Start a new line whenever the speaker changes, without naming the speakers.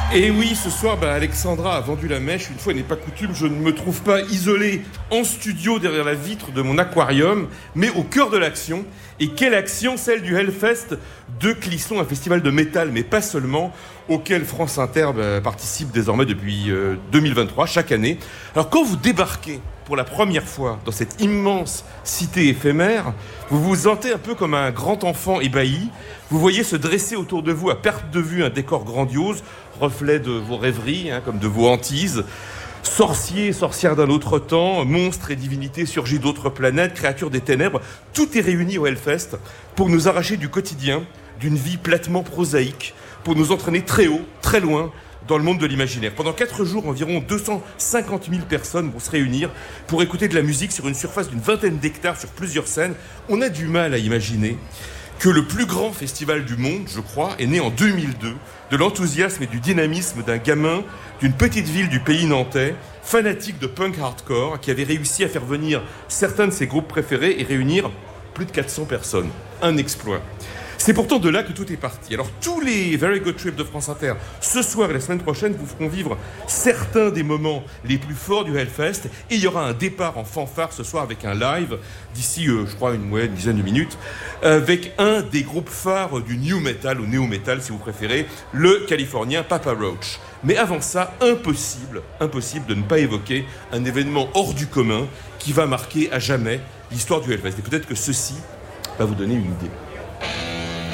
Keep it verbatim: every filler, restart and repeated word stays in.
Et oui, ce soir, bah, Alexandra a vendu la mèche. Une fois n'est pas coutume, je ne me trouve pas isolé en studio derrière la vitre de mon aquarium, mais au cœur de l'action. Et quelle action, celle du Hellfest de Clisson, un festival de métal, mais pas seulement, auquel France Inter bah, participe désormais depuis euh, deux mille vingt-trois, chaque année. Alors quand vous débarquez pour la première fois dans cette immense cité éphémère, vous vous sentez un peu comme un grand enfant ébahi. Vous voyez se dresser autour de vous à perte de vue un décor grandiose, reflet de vos rêveries, hein, comme de vos hantises. Sorciers, sorcières d'un autre temps, monstres et divinités surgis d'autres planètes, créatures des ténèbres, tout est réuni au Hellfest pour nous arracher du quotidien, d'une vie platement prosaïque, pour nous entraîner très haut, très loin, dans le monde de l'imaginaire. Pendant quatre jours, environ deux cent cinquante mille personnes vont se réunir pour écouter de la musique sur une surface d'une vingtaine d'hectares sur plusieurs scènes. On a du mal à imaginer que le plus grand festival du monde, je crois, est né en deux mille deux, de l'enthousiasme et du dynamisme d'un gamin d'une petite ville du pays nantais, fanatique de punk hardcore, qui avait réussi à faire venir certains de ses groupes préférés et réunir plus de quatre cents personnes. Un exploit. C'est pourtant de là que tout est parti. Alors tous les Very Good Trip de France Inter, ce soir et la semaine prochaine, vous feront vivre certains des moments les plus forts du Hellfest. Et il y aura un départ en fanfare ce soir avec un live, d'ici, euh, je crois, une, ouais, une dizaine de minutes, avec un des groupes phares du new metal, ou néo-metal si vous préférez, le californien Papa Roach. Mais avant ça, impossible, impossible de ne pas évoquer un événement hors du commun qui va marquer à jamais l'histoire du Hellfest. Et peut-être que ceci va vous donner une idée.